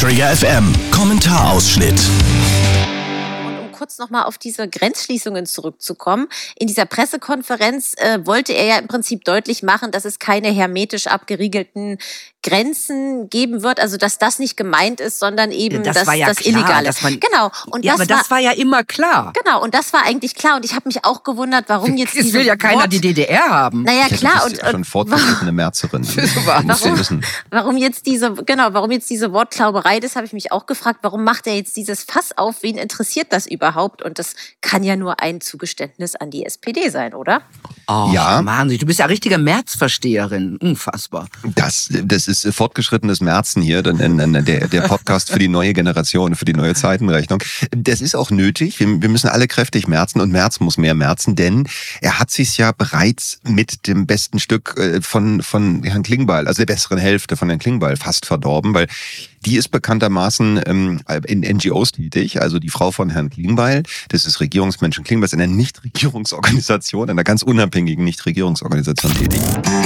Trigger FM Kommentarausschnitt. Kurz nochmal auf diese Grenzschließungen zurückzukommen. In dieser Pressekonferenz wollte er ja im Prinzip deutlich machen, dass es keine hermetisch abgeriegelten Grenzen geben wird, also dass das nicht gemeint ist, sondern eben das war ja das klar, Illegale. Genau. Und ja, aber das war ja immer klar. Genau, und das war eigentlich klar. Und ich habe mich auch gewundert, warum jetzt es will ja keiner die DDR haben. Naja, klar. Und schon fortgeschrittene Märzerin. Warum jetzt diese Wortklauberei, das habe ich mich auch gefragt. Warum macht er jetzt dieses Fass auf? Wen interessiert das überhaupt? Und das kann ja nur ein Zugeständnis an die SPD sein, oder? Oh, ja. Mann, du bist ja richtige Märzversteherin. Unfassbar. Das ist fortgeschrittenes Märzen hier, der Podcast für die neue Generation, für die neue Zeitenrechnung. Das ist auch nötig. Wir müssen alle kräftig märzen und Merz muss mehr märzen, denn er hat sich's ja bereits mit dem besten Stück von Herrn Klingbeil, also der besseren Hälfte von Herrn Klingbeil fast verdorben, weil die ist bekanntermaßen in NGOs tätig, also die Frau von Herrn Klingbeil, das ist Regierungsmenschen Klingbeil, ist in einer Nichtregierungsorganisation, einer ganz unabhängigen Nichtregierungsorganisation tätig.